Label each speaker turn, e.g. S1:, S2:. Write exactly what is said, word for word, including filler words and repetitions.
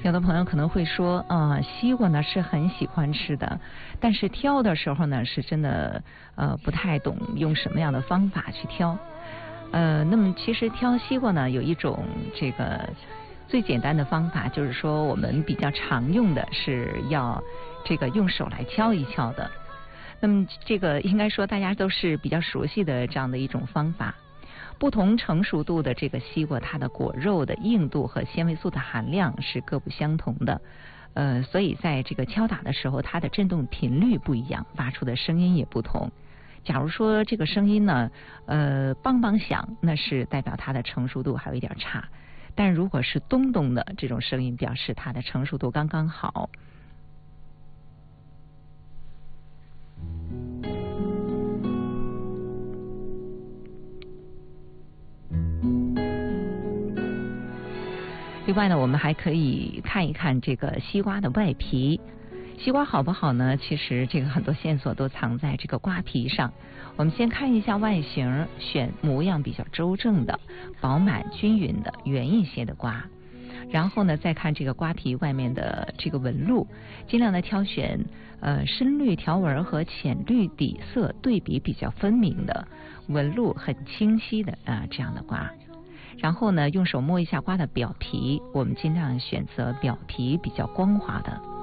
S1: 有的朋友可能会说啊、呃，西瓜呢是很喜欢吃的，但是挑的时候呢是真的呃不太懂用什么样的方法去挑。呃，那么其实挑西瓜呢有一种这个最简单的方法，就是说我们比较常用的是要这个用手来敲一敲的。那么这个应该说大家都是比较熟悉的这样的一种方法。不同成熟度的这个西瓜，它的果肉的硬度和纤维素的含量是各不相同的，呃，所以在这个敲打的时候，它的振动频率不一样，发出的声音也不同。假如说这个声音呢，呃，梆梆响，那是代表它的成熟度还有一点差；但如果是咚咚的这种声音，表示它的成熟度刚刚好。另外呢，我们还可以看一看这个西瓜的外皮。西瓜好不好呢？其实这个很多线索都藏在这个瓜皮上。我们先看一下外形，选模样比较周正的、饱满均匀的、圆一些的瓜。然后呢，再看这个瓜皮外面的这个纹路，尽量的挑选呃深绿条纹和浅绿底色对比比较分明的、纹路很清晰的啊、呃、这样的瓜。然后呢，用手摸一下瓜的表皮，我们尽量选择表皮比较光滑的。